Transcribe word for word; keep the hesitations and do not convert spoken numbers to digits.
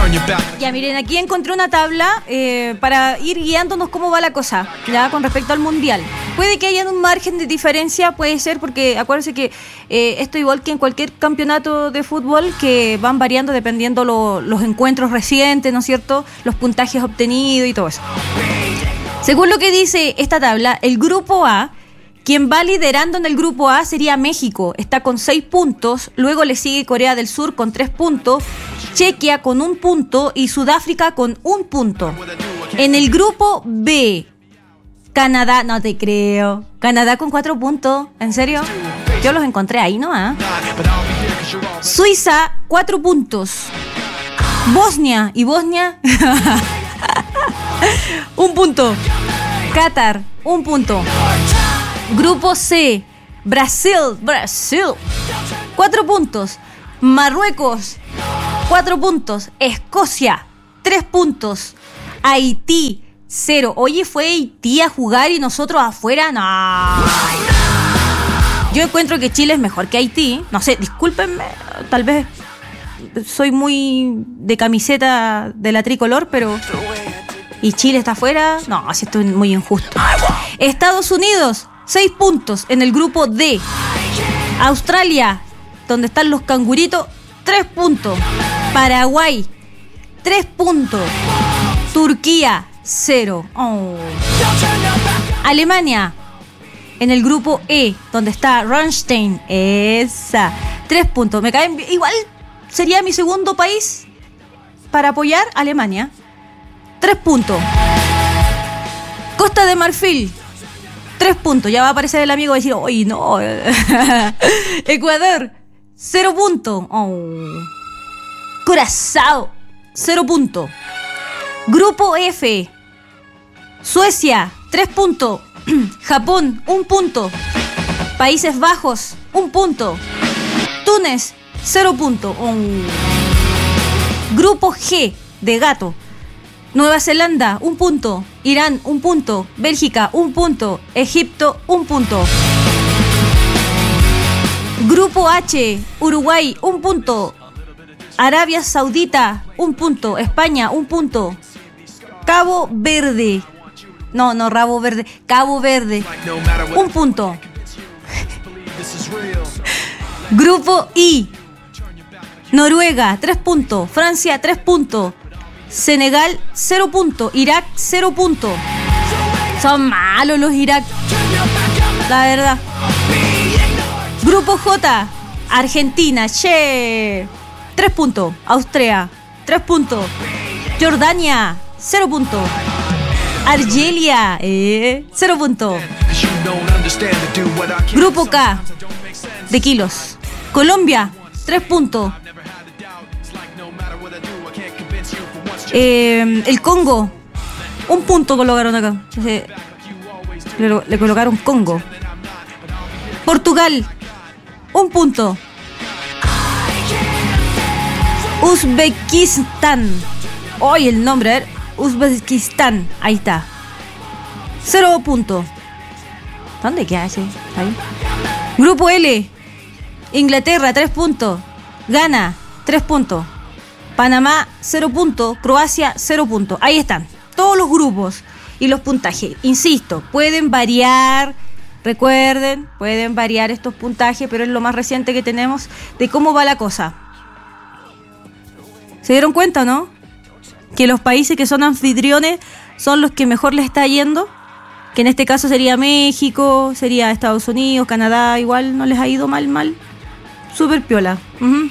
Ya, miren, aquí encontré una tabla eh, para ir guiándonos cómo va la cosa, ya, con respecto al Mundial. Puede que haya un margen de diferencia, puede ser, porque acuérdense que eh, esto igual que en cualquier campeonato de fútbol, que van variando dependiendo lo, los encuentros recientes, ¿no es cierto?, los puntajes obtenidos y todo eso. Según lo que dice esta tabla, el grupo A, quien va liderando en el grupo A sería México, está con seis puntos, luego le sigue Corea del Sur con tres puntos, Chequia con un punto y Sudáfrica con un punto. En el grupo B, Canadá, no te creo, Canadá con cuatro puntos, ¿en serio? Yo los encontré ahí, ¿no? ¿Ah? Suiza, cuatro puntos. Bosnia, ¿y Bosnia? Un punto. Qatar, un punto. Grupo C, Brasil, Brasil, cuatro puntos. Marruecos, cuatro puntos. Escocia, tres puntos. Haití, cero. Oye, ¿fue Haití a jugar y nosotros afuera? No. Yo encuentro que Chile es mejor que Haití. No sé, discúlpenme, tal vez soy muy de camiseta de la tricolor, pero... ¿Y Chile está afuera? No, así esto es muy injusto. Estados Unidos, seis puntos en el grupo D. Australia, donde están los canguritos, tres puntos. Paraguay, tres puntos. Turquía, cero. Oh. Alemania, en el grupo E, donde está Rammstein, esa, tres puntos. Me caen, igual sería mi segundo país para apoyar a Alemania. Tres puntos. Costa de Marfil, tres puntos. Ya va a aparecer el amigo y decir, ¡oye, no! Ecuador, cero puntos. Oh. Curazao, cero puntos. Grupo F, Suecia, tres puntos. Japón, un punto. Países Bajos, un punto. Túnez, cero puntos. Oh. Grupo G, de gato. Nueva Zelanda, un punto. Irán, un punto. Bélgica, un punto. Egipto, un punto. Grupo H, Uruguay, un punto. Arabia Saudita, un punto. España, un punto. Cabo Verde. No, no, Rabo Verde. Cabo Verde, un punto. Grupo I, Noruega, tres puntos. Francia, tres puntos. Senegal, cero puntos. Irak, cero puntos. Son malos los Irak, la verdad. Grupo J, Argentina, che, tres puntos. Austria, tres puntos. Jordania, cero puntos. Argelia, eh, cero puntos. Grupo K, de kilos. Colombia, tres puntos. Eh, el Congo, un punto colocaron acá. Le, le colocaron Congo. Portugal, un punto. Uzbekistán. Oye, el nombre, a ver. Uzbekistán, ahí está. Cero puntos. ¿Dónde queda ese? Ahí. Grupo L, Inglaterra, tres puntos. Ghana, tres puntos. Panamá, cero puntos. Croacia, cero puntos. Ahí están todos los grupos y los puntajes. Insisto, pueden variar, recuerden, pueden variar estos puntajes, pero es lo más reciente que tenemos de cómo va la cosa. ¿Se dieron cuenta, no? Que los países que son anfitriones son los que mejor les está yendo. Que en este caso sería México, sería Estados Unidos, Canadá, igual no les ha ido mal, mal. Súper piola. Uh-huh.